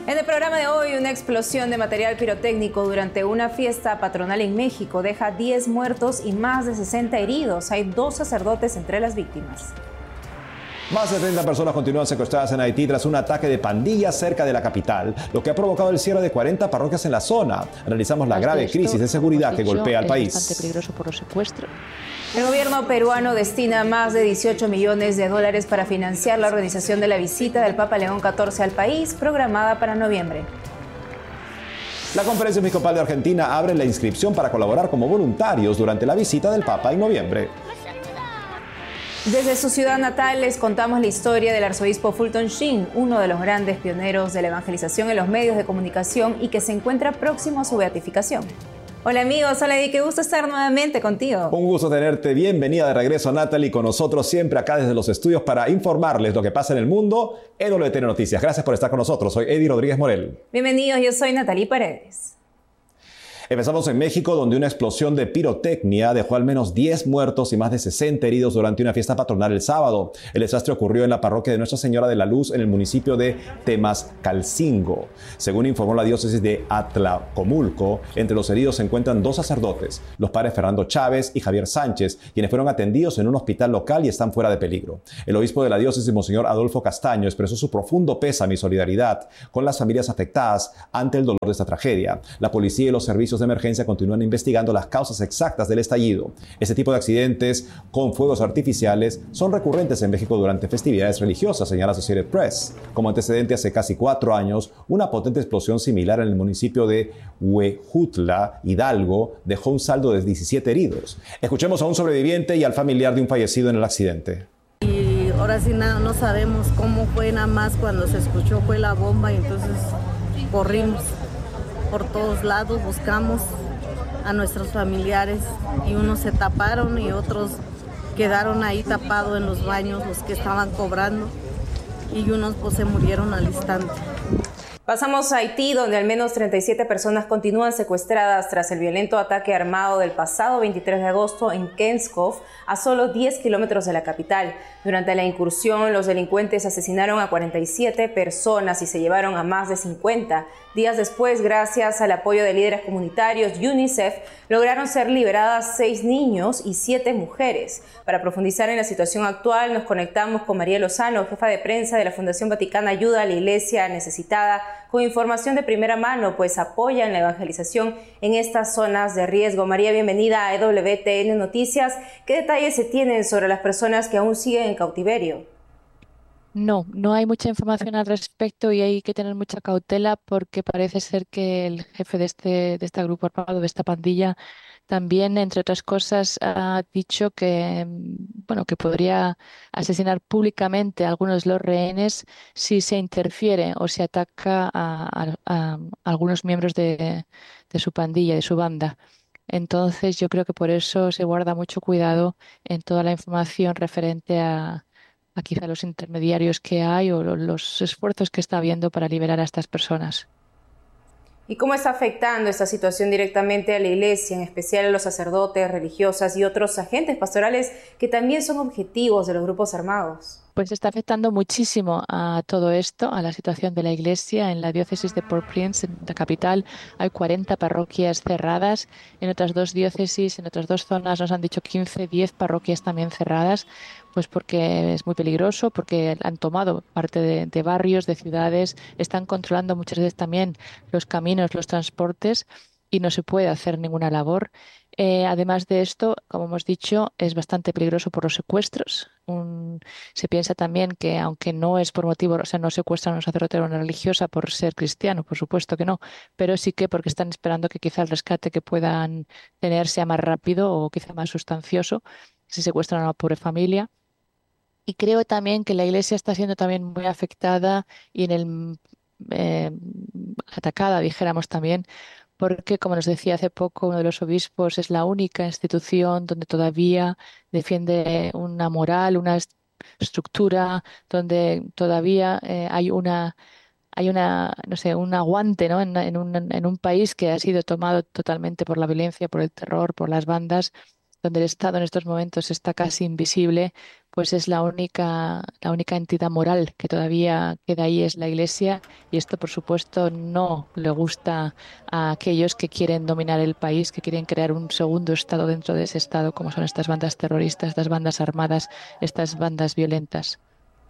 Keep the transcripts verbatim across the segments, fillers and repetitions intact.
En el programa de hoy, una explosión de material pirotécnico durante una fiesta patronal en México deja diez muertos y más de sesenta heridos. Hay dos sacerdotes entre las víctimas. Más de treinta personas continúan secuestradas en Haití tras un ataque de pandillas cerca de la capital, lo que ha provocado el cierre de cuarenta parroquias en la zona. Analizamos la grave crisis de seguridad que golpea al país. Es bastante peligroso por los secuestros. El gobierno peruano destina más de dieciocho millones de dólares para financiar la organización de la visita del Papa León catorce al país, programada para noviembre. La Conferencia Episcopal de Argentina abre la inscripción para colaborar como voluntarios durante la visita del Papa en noviembre. Desde su ciudad natal les contamos la historia del arzobispo Fulton Sheen, uno de los grandes pioneros de la evangelización en los medios de comunicación y que se encuentra próximo a su beatificación. Hola amigos, hola Eddie, qué gusto estar nuevamente contigo. Un gusto tenerte, bienvenida de regreso Natalie, con nosotros siempre acá desde los estudios para informarles lo que pasa en el mundo en W T N Noticias. Gracias por estar con nosotros, soy Eddie Rodríguez Morel. Bienvenidos, yo soy Natalie Paredes. Empezamos en México, donde una explosión de pirotecnia dejó al menos diez muertos y más de sesenta heridos durante una fiesta patronal el sábado. El desastre ocurrió en la parroquia de Nuestra Señora de la Luz en el municipio de Temascalcingo. Según informó la diócesis de Atlacomulco, entre los heridos se encuentran dos sacerdotes, los padres Fernando Chávez y Javier Sánchez, quienes fueron atendidos en un hospital local y están fuera de peligro. El obispo de la diócesis, Monseñor Adolfo Castaño, expresó su profundo pésame y solidaridad con las familias afectadas ante el dolor de esta tragedia. La policía y los servicios de emergencia continúan investigando las causas exactas del estallido. Este tipo de accidentes con fuegos artificiales son recurrentes en México durante festividades religiosas, señala Associated Press. Como antecedente, hace casi cuatro años, una potente explosión similar en el municipio de Huejutla, Hidalgo, dejó un saldo de diecisiete heridos. Escuchemos a un sobreviviente y al familiar de un fallecido en el accidente. Y ahora sí nada, no sabemos cómo fue, nada más cuando se escuchó fue la bomba y entonces corrimos por todos lados, buscamos a nuestros familiares y unos se taparon y otros quedaron ahí tapados en los baños, los que estaban cobrando, y unos pues se murieron al instante. Pasamos a Haití, donde al menos treinta y siete personas continúan secuestradas tras el violento ataque armado del pasado veintitrés de agosto en Kenskov, a solo diez kilómetros de la capital. Durante la incursión, los delincuentes asesinaron a cuarenta y siete personas y se llevaron a más de cincuenta. Días después, gracias al apoyo de líderes comunitarios y UNICEF, lograron ser liberadas seis niños y siete mujeres. Para profundizar en la situación actual, nos conectamos con María Lozano, jefa de prensa de la Fundación Vaticana Ayuda a la Iglesia Necesitada, con información de primera mano, pues apoyan la evangelización en estas zonas de riesgo. María, bienvenida a W T N Noticias. ¿Qué detalles se tienen sobre las personas que aún siguen en cautiverio? No, no hay mucha información al respecto y hay que tener mucha cautela porque parece ser que el jefe de este, de este grupo armado, de esta pandilla, también, entre otras cosas, ha dicho que, bueno, que podría asesinar públicamente a algunos de los rehenes si se interfiere o se ataca a, a- a algunos miembros de, de su pandilla, de su banda. Entonces, yo creo que por eso se guarda mucho cuidado en toda la información referente a, a quizá los intermediarios que hay o lo- los esfuerzos que está habiendo para liberar a estas personas. ¿Y cómo está afectando esta situación directamente a la iglesia, en especial a los sacerdotes, religiosas y otros agentes pastorales que también son objetivos de los grupos armados? Pues está afectando muchísimo a todo esto, a la situación de la iglesia. En la diócesis de Port-au-Prince, en la capital, hay cuarenta parroquias cerradas. En otras dos diócesis, en otras dos zonas, nos han dicho quince, diez parroquias también cerradas, pues porque es muy peligroso, porque han tomado parte de, de barrios, de ciudades, están controlando muchas veces también los caminos, los transportes, y no se puede hacer ninguna labor. Eh, además de esto, como hemos dicho, es bastante peligroso por los secuestros. Un- se piensa también que, aunque no es por motivo, o sea, no secuestran a un sacerdote o a una religiosa por ser cristiano, por supuesto que no, pero sí que porque están esperando que quizá el rescate que puedan tener sea más rápido o quizá más sustancioso si secuestran a una pobre familia. Y creo también que la Iglesia está siendo también muy afectada y en el eh, atacada, dijéramos también, porque, como nos decía hace poco uno de los obispos, es la única institución donde todavía defiende una moral, una est- estructura, donde todavía eh, hay una hay una, no sé, un aguante, ¿no? En, en un, en un país que ha sido tomado totalmente por la violencia, por el terror, por las bandas, donde el Estado en estos momentos está casi invisible, pues es la única, la única entidad moral que todavía queda ahí, es la Iglesia, y esto, por supuesto, no le gusta a aquellos que quieren dominar el país, que quieren crear un segundo Estado dentro de ese Estado, como son estas bandas terroristas, estas bandas armadas, estas bandas violentas.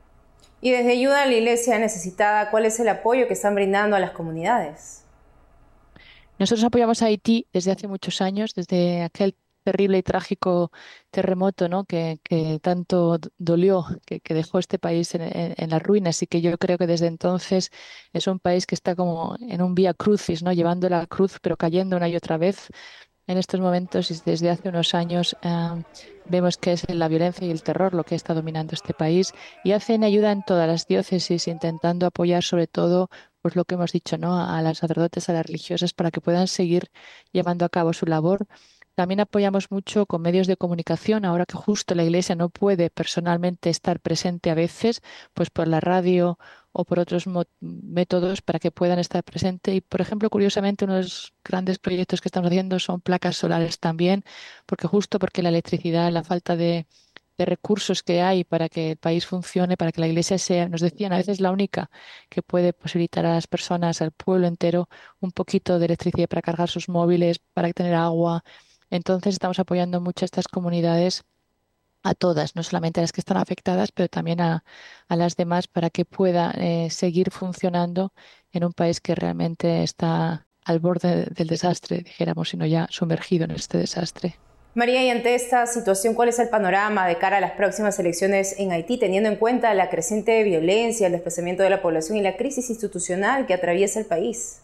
Y desde Ayuda a la Iglesia Necesitada, ¿cuál es el apoyo que están brindando a las comunidades? Nosotros apoyamos a Haití desde hace muchos años, desde aquel terrible y trágico terremoto, ¿no? que, que tanto dolió, que, que dejó este país en, en, en las ruinas, y que yo creo que desde entonces es un país que está como en un vía crucis, ¿no? Llevando la cruz, pero cayendo una y otra vez. En estos momentos y desde hace unos años eh, vemos que es la violencia y el terror lo que está dominando este país, y hacen ayuda en todas las diócesis, intentando apoyar sobre todo, pues lo que hemos dicho, ¿no? A las sacerdotes, a las religiosas, para que puedan seguir llevando a cabo su labor. También apoyamos mucho con medios de comunicación, ahora que justo la Iglesia no puede personalmente estar presente a veces, pues por la radio o por otros métodos para que puedan estar presentes. Y, por ejemplo, curiosamente, uno de los grandes proyectos que estamos haciendo son placas solares también, porque justo porque la electricidad, la falta de, de recursos que hay para que el país funcione, para que la Iglesia sea, nos decían, a veces la única que puede posibilitar a las personas, al pueblo entero, un poquito de electricidad para cargar sus móviles, para tener agua. Entonces estamos apoyando mucho a estas comunidades, a todas, no solamente a las que están afectadas, pero también a, a las demás, para que pueda eh, seguir funcionando en un país que realmente está al borde del desastre, dijéramos, sino ya sumergido en este desastre. María, y ante esta situación, ¿cuál es el panorama de cara a las próximas elecciones en Haití, teniendo en cuenta la creciente violencia, el desplazamiento de la población y la crisis institucional que atraviesa el país?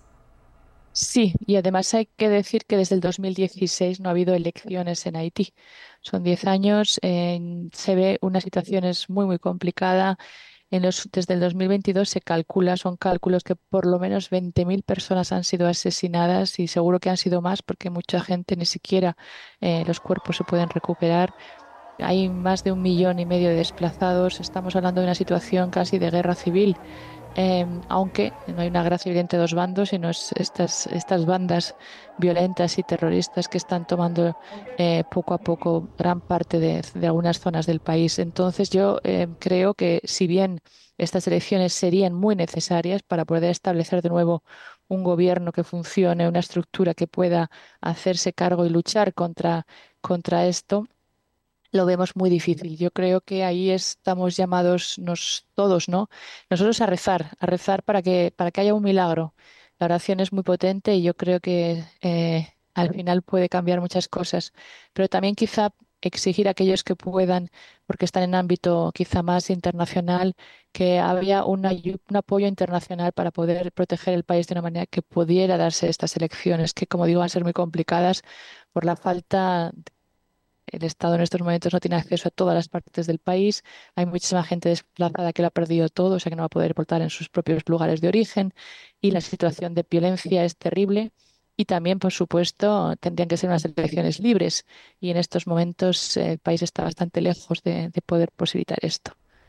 Sí, y además hay que decir que desde el dos mil dieciséis no ha habido elecciones en Haití. Son diez años, eh, se ve una situación es muy, muy complicada. En los, desde el dos mil veintidós se calcula, son cálculos, que por lo menos veinte mil personas han sido asesinadas, y seguro que han sido más porque mucha gente ni siquiera eh, los cuerpos se pueden recuperar. Hay más de un millón y medio de desplazados. Estamos hablando de una situación casi de guerra civil. Eh, aunque no hay una guerra civil entre dos bandos, sino es estas, estas bandas violentas y terroristas que están tomando eh, poco a poco gran parte de, de algunas zonas del país. Entonces yo eh, creo que, si bien estas elecciones serían muy necesarias para poder establecer de nuevo un gobierno que funcione, una estructura que pueda hacerse cargo y luchar contra, contra esto, lo vemos muy difícil. Yo creo que ahí estamos llamados nos, todos, ¿no? Nosotros a rezar, a rezar para que, para que haya un milagro. La oración es muy potente y yo creo que eh, al final puede cambiar muchas cosas. Pero también quizá exigir a aquellos que puedan, porque están en ámbito quizá más internacional, que había una, un apoyo internacional para poder proteger el país de una manera que pudiera darse estas elecciones, que, como digo, van a ser muy complicadas por la falta. El Estado en estos momentos no tiene acceso a todas las partes del país. Hay muchísima gente desplazada que lo ha perdido todo, o sea que no va a poder votar en sus propios lugares de origen. Y la situación de violencia es terrible. Y también, por supuesto, tendrían que ser unas elecciones libres. Y en estos momentos el país está bastante lejos de, de poder posibilitar esto.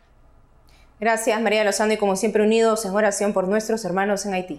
Gracias, María Lozano, y como siempre unidos en oración por nuestros hermanos en Haití.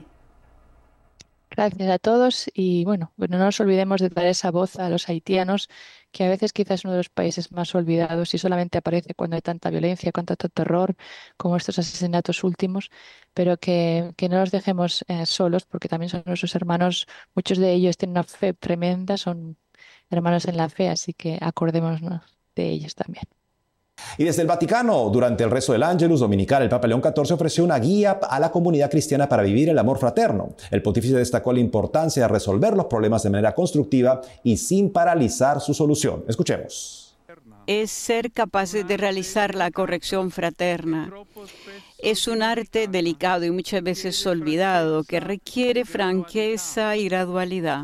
Gracias a todos, y bueno, bueno, no nos olvidemos de dar esa voz a los haitianos, que a veces quizás es uno de los países más olvidados y solamente aparece cuando hay tanta violencia, cuando tanto terror, como estos asesinatos últimos, pero que, que no los dejemos eh, solos, porque también son nuestros hermanos. Muchos de ellos tienen una fe tremenda, son hermanos en la fe, así que acordémonos de ellos también. Y desde el Vaticano, durante el rezo del Ángelus dominical, el Papa León catorce ofreció una guía a la comunidad cristiana para vivir el amor fraterno. El pontífice destacó la importancia de resolver los problemas de manera constructiva y sin paralizar su solución. Escuchemos. Es ser capaces de realizar la corrección fraterna. Es un arte delicado y muchas veces olvidado, que requiere franqueza y gradualidad.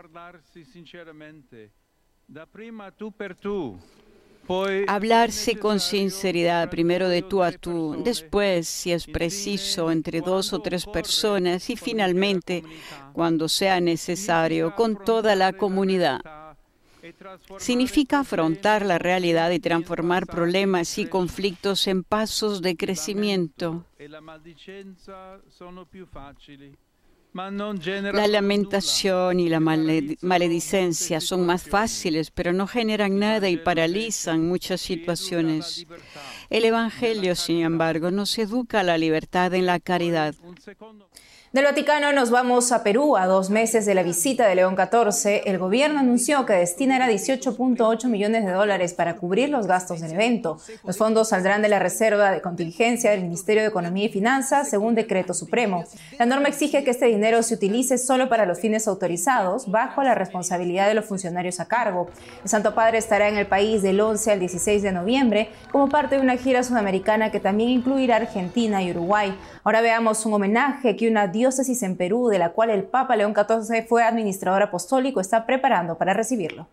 Hablarse con sinceridad, primero de tú a tú, después, si es preciso, entre dos o tres personas, y finalmente, cuando sea necesario, con toda la comunidad. Significa afrontar la realidad y transformar problemas y conflictos en pasos de crecimiento. La lamentación y la maledicencia son más fáciles, pero no generan nada y paralizan muchas situaciones. El Evangelio, sin embargo, nos educa a la libertad en la caridad. Del Vaticano nos vamos a Perú. A dos meses de la visita de León catorce, el gobierno anunció que destinará dieciocho punto ocho millones de dólares para cubrir los gastos del evento. Los fondos saldrán de la reserva de contingencia del Ministerio de Economía y Finanzas, según decreto supremo. La norma exige que este dinero se utilice solo para los fines autorizados, bajo la responsabilidad de los funcionarios a cargo. El Santo Padre estará en el país del once al dieciséis de noviembre como parte de una gira sudamericana que también incluirá Argentina y Uruguay. Ahora veamos un homenaje que una diócesis en Perú, de la cual el Papa León catorce fue administrador apostólico, está preparando para recibirlo.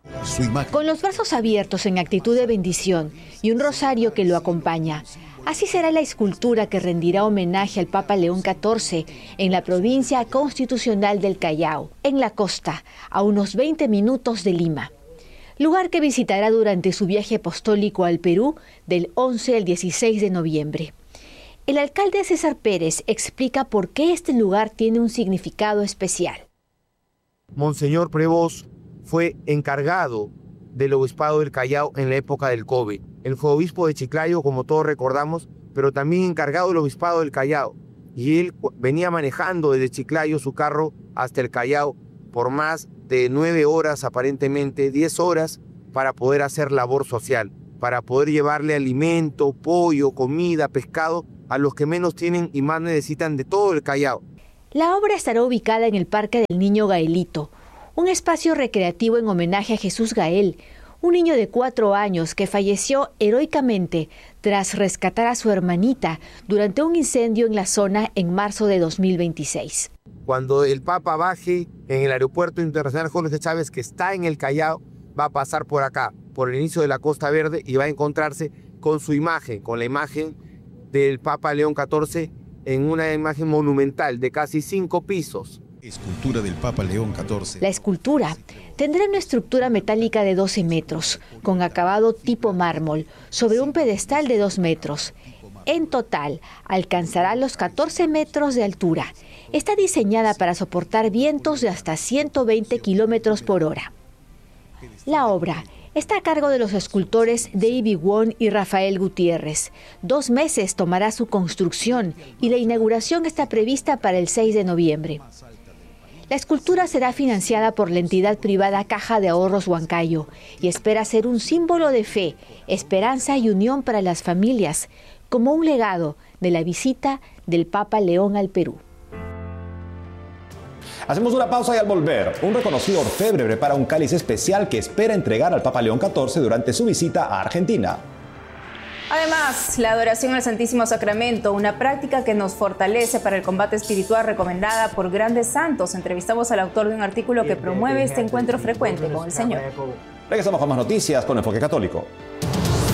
Con los brazos abiertos en actitud de bendición y un rosario que lo acompaña. Así será la escultura que rendirá homenaje al Papa León catorce en la provincia constitucional del Callao, en la costa, a unos veinte minutos de Lima. Lugar que visitará durante su viaje apostólico al Perú del once al dieciséis de noviembre. El alcalde César Pérez explica por qué este lugar tiene un significado especial. Monseñor Prevost fue encargado del obispado del Callao en la época del COVID. Él fue obispo de Chiclayo, como todos recordamos, pero también encargado del obispado del Callao. Y él venía manejando desde Chiclayo su carro hasta el Callao por más de nueve horas, aparentemente diez horas, para poder hacer labor social, para poder llevarle alimento, pollo, comida, pescado, a los que menos tienen y más necesitan de todo el Callao. La obra estará ubicada en el Parque del Niño Gaelito, un espacio recreativo en homenaje a Jesús Gael, un niño de cuatro años que falleció heroicamente tras rescatar a su hermanita durante un incendio en la zona en marzo de dos mil veintiséis. Cuando el Papa baje en el Aeropuerto Internacional Jorge Chávez, que está en el Callao, va a pasar por acá, por el inicio de la Costa Verde, y va a encontrarse con su imagen, con la imagen del Papa León catorce, en una imagen monumental de casi cinco pisos. Escultura del Papa León catorce. La escultura tendrá una estructura metálica de doce metros, con acabado tipo mármol, sobre un pedestal de dos metros. En total, alcanzará los catorce metros de altura. Está diseñada para soportar vientos de hasta ciento veinte kilómetros por hora. La obra está a cargo de los escultores David Wong y Rafael Gutiérrez. Dos meses tomará su construcción y la inauguración está prevista para el seis de noviembre. La escultura será financiada por la entidad privada Caja de Ahorros Huancayo y espera ser un símbolo de fe, esperanza y unión para las familias, como un legado de la visita del Papa León al Perú. Hacemos una pausa y al volver, un reconocido orfebre prepara un cáliz especial que espera entregar al Papa León catorce durante su visita a Argentina. Además, la adoración al Santísimo Sacramento, una práctica que nos fortalece para el combate espiritual recomendada por grandes santos. Entrevistamos al autor de un artículo que promueve este encuentro frecuente con el Señor. Regresamos con más noticias con Enfoque Católico.